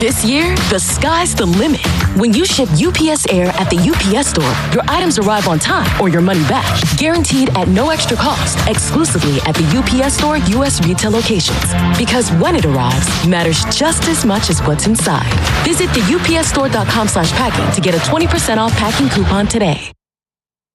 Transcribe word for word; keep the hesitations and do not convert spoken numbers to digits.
This year, the sky's the limit. When you ship U P S Air at the U P S Store, your items arrive on time or your money back. Guaranteed at no extra cost, exclusively at the U P S Store U S retail locations. Because when it arrives matters just as much as what's inside. Visit the U P S store dot com slash packing to get a twenty percent off packing coupon today.